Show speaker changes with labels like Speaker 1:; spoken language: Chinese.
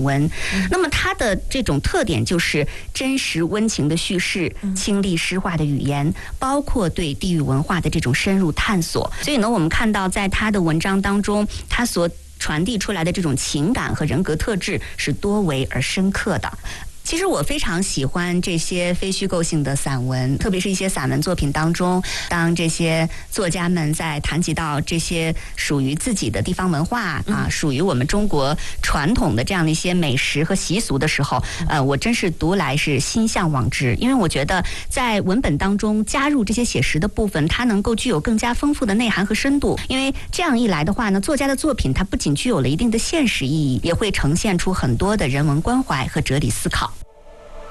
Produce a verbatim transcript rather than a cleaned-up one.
Speaker 1: 文。那么它的这种特点就是真实温情的叙事，清丽诗化的语言，包括对地域文化的这种深入探索。所以呢，我们看到在他的文章当中，他所传递出来的这种情感和人格特质是多维而深刻的。其实我非常喜欢这些非虚构性的散文，特别是一些散文作品当中，当这些作家们在谈及到这些属于自己的地方文化啊，属于我们中国传统的这样的一些美食和习俗的时候，呃，我真是读来是心向往之，因为我觉得在文本当中加入这些写实的部分，它能够具有更加丰富的内涵和深度。因为这样一来的话呢，作家的作品它不仅具有了一定的现实意义，也会呈现出很多的人文关怀和哲理思考。